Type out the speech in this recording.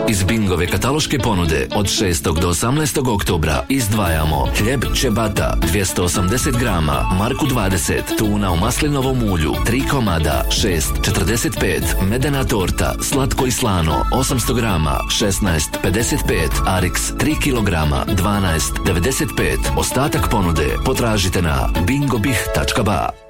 Iz Bingove kataloške ponude od 6. do 18. oktobra izdvajamo hljeb ciabatta 280 grama, marku 20, tuna u maslinovom ulju 3 komada 6,45, medena torta slatko i slano 800 grama 16,55, Arix 3 kilograma 12,95. Ostatak ponude potražite na bingobih.ba.